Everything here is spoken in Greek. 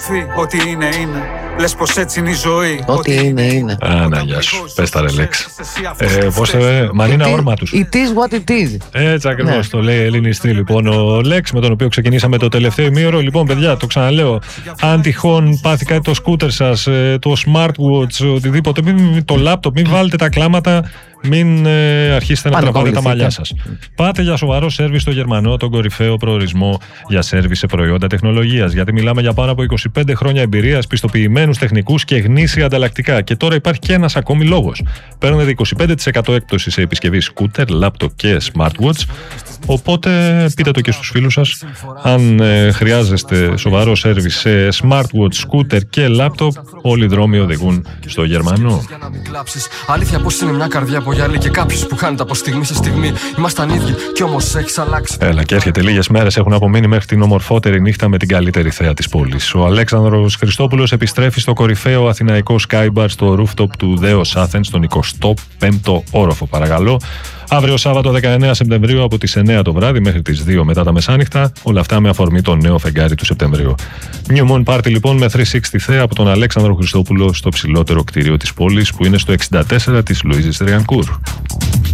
γραφεί. Ό,τι είναι, είναι. Λες πως έτσι είναι η ζωή. Ό,τι είναι, είναι. Άνα, γεια σου. Πες τα ρε Λέξ. Πώς Μαρίνα όρμα τους. It is what it is. Έτσι ακριβώς το λέει ελληνιστή. Λοιπόν, ο Λέξ με τον οποίο ξεκινήσαμε το τελευταίο ημίωρο. Λοιπόν, παιδιά, το ξαναλέω. Αν τυχόν πάθει κάτι το σκούτερ σας, το smartwatch, οτιδήποτε, το laptop, μην βάλετε τα κλάματα. Μην αρχίσετε να τραβάτε τα μαλλιά σας. Πάτε για σοβαρό σέρβις στο Γερμανό, τον κορυφαίο προορισμό για σέρβις σε προϊόντα τεχνολογίας. Γιατί μιλάμε για πάνω από 25 χρόνια εμπειρίας, πιστοποιημένους τεχνικούς και γνήσια ανταλλακτικά. Και τώρα υπάρχει και ένας ακόμη λόγος. Παίρνετε 25% έκπτωση σε επισκευή σκούτερ, λάπτοπ και smartwatch. Οπότε πείτε το και στους φίλους σας. Αν χρειάζεστε σοβαρό σέρβις σε smartwatch, σκούτερ και λάπτοπ, όλοι οι δρόμοι οδηγούν στο Γερμανό. Αλήθεια πως είναι μια καρδιά από γυαλί και κάποιος που χάνεται από στιγμή σε στιγμή. Ήμασταν ίδιοι κι όμως έχεις αλλάξει. Έλα, και έρχεται λίγες μέρες έχουν απομείνει μέχρι την ομορφότερη νύχτα με την καλύτερη θέα της πόλης. Ο Αλέξανδρος Χριστόπουλος επιστρέφει στο κορυφαίο αθηναϊκό Skybar στο rooftop του Δέος Athens, στον 25ο όροφο, παρακαλώ. Αύριο Σάββατο 19 Σεπτεμβρίου από τις 9 το βράδυ μέχρι τις 2 μετά τα μεσάνυχτα, όλα αυτά με αφορμή το νέο φεγγάρι του Σεπτεμβρίου. New Moon Party λοιπόν με 360 θέα από τον Αλέξανδρο Χριστόπουλο στο ψηλότερο κτίριο της πόλης που είναι στο 64 της Λουίζης Τριανκούρ.